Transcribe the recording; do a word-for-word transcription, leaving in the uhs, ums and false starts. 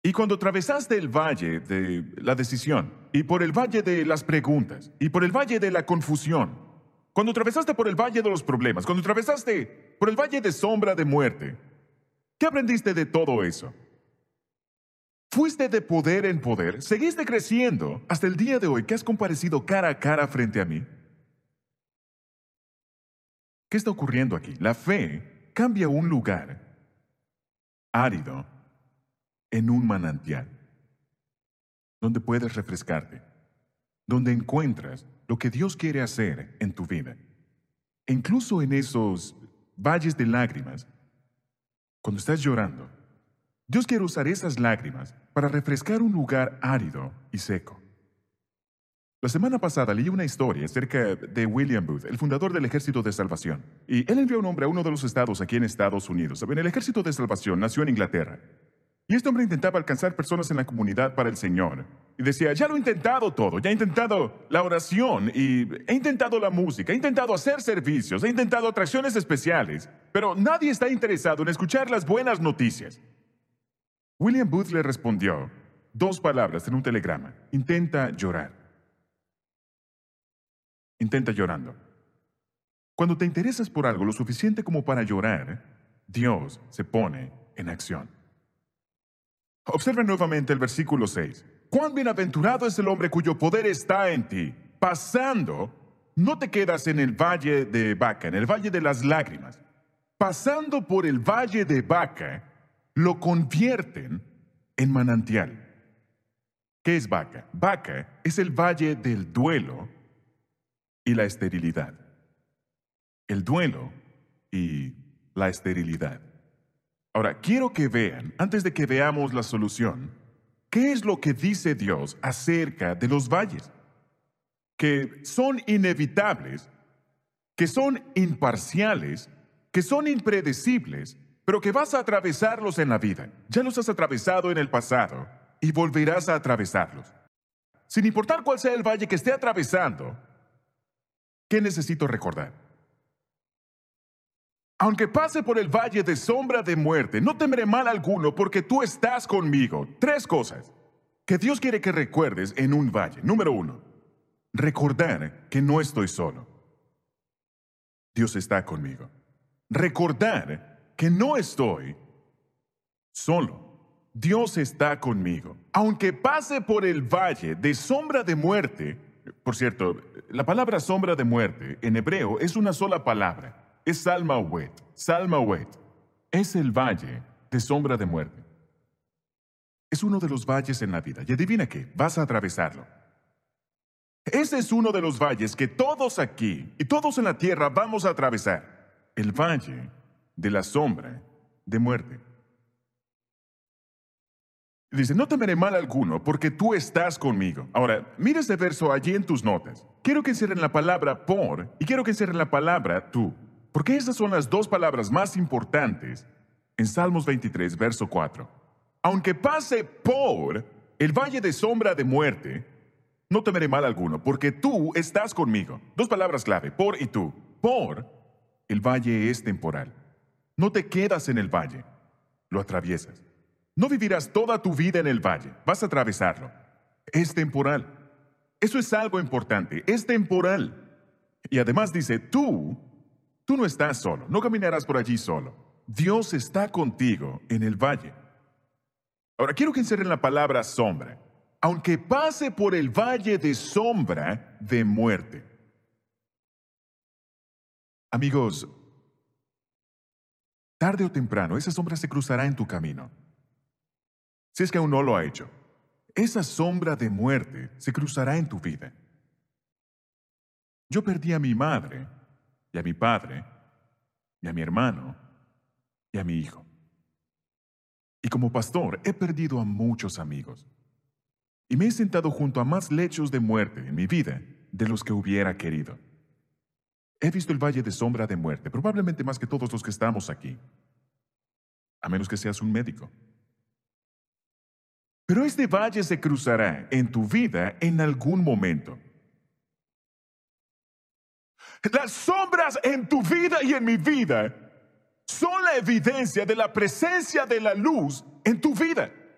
Y cuando atravesaste el valle de la decisión, y por el valle de las preguntas, y por el valle de la confusión, cuando atravesaste por el valle de los problemas, cuando atravesaste por el valle de sombra de muerte, ¿qué aprendiste de todo eso? Fuiste de poder en poder, seguiste creciendo hasta el día de hoy que has comparecido cara a cara frente a mí. ¿Qué está ocurriendo aquí? La fe cambia un lugar árido en un manantial, donde puedes refrescarte, donde encuentras lo que Dios quiere hacer en tu vida. E incluso en esos valles de lágrimas, cuando estás llorando, Dios quiere usar esas lágrimas para refrescar un lugar árido y seco. La semana pasada leí una historia acerca de William Booth, el fundador del Ejército de Salvación. Y él envió un hombre a uno de los estados aquí en Estados Unidos. ¿Saben? El Ejército de Salvación nació en Inglaterra. Y este hombre intentaba alcanzar personas en la comunidad para el Señor. Y decía, ya lo he intentado todo. Ya he intentado la oración y he intentado la música. He intentado hacer servicios. He intentado atracciones especiales. Pero nadie está interesado en escuchar las buenas noticias. William Booth le respondió dos palabras en un telegrama. Intenta llorar. Intenta llorando. Cuando te interesas por algo lo suficiente como para llorar, Dios se pone en acción. Observa nuevamente el versículo seis. Cuán bienaventurado es el hombre cuyo poder está en ti. Pasando, no te quedas en el valle de Baca, en el valle de las lágrimas. Pasando por el valle de Baca, lo convierten en manantial. ¿Qué es Baca? Baca es el valle del duelo y la esterilidad. El duelo y la esterilidad. Ahora, quiero que vean, antes de que veamos la solución, ¿qué es lo que dice Dios acerca de los valles? Que son inevitables, que son imparciales, que son impredecibles, pero que vas a atravesarlos en la vida. Ya los has atravesado en el pasado y volverás a atravesarlos. Sin importar cuál sea el valle que esté atravesando, ¿qué necesito recordar? Aunque pase por el valle de sombra de muerte, no temeré mal alguno porque tú estás conmigo. Tres cosas que Dios quiere que recuerdes en un valle. Número uno, recordar que no estoy solo. Dios está conmigo. Recordar que no estoy solo. Dios está conmigo. Aunque pase por el valle de sombra de muerte, por cierto, la palabra sombra de muerte en hebreo es una sola palabra. Es Salmawet. Salmawet es el valle de sombra de muerte. Es uno de los valles en la vida. Y adivina qué, vas a atravesarlo. Ese es uno de los valles que todos aquí y todos en la tierra vamos a atravesar. El valle de la sombra de muerte. Dice, no temeré mal alguno porque tú estás conmigo. Ahora, mira este verso allí en tus notas. Quiero que encierren la palabra por y quiero que encierren la palabra tú. Porque esas son las dos palabras más importantes en Salmos veintitrés, verso cuatro. Aunque pase por el valle de sombra de muerte, no temeré mal alguno, porque tú estás conmigo. Dos palabras clave, por y tú. Por, el valle es temporal. No te quedas en el valle, lo atraviesas. No vivirás toda tu vida en el valle, vas a atravesarlo. Es temporal. Eso es algo importante, es temporal. Y además dice, tú, tú no estás solo, no caminarás por allí solo. Dios está contigo en el valle. Ahora, quiero que encierren la palabra sombra. Aunque pase por el valle de sombra de muerte. Amigos, tarde o temprano, esa sombra se cruzará en tu camino. Si es que aún no lo ha hecho, esa sombra de muerte se cruzará en tu vida. Yo perdí a mi madre, y a mi padre, y a mi hermano, y a mi hijo. Y como pastor he perdido a muchos amigos. Y me he sentado junto a más lechos de muerte en mi vida de los que hubiera querido. He visto el valle de sombra de muerte, probablemente más que todos los que estamos aquí. A menos que seas un médico. Pero este valle se cruzará en tu vida en algún momento. Las sombras en tu vida y en mi vida son la evidencia de la presencia de la luz en tu vida.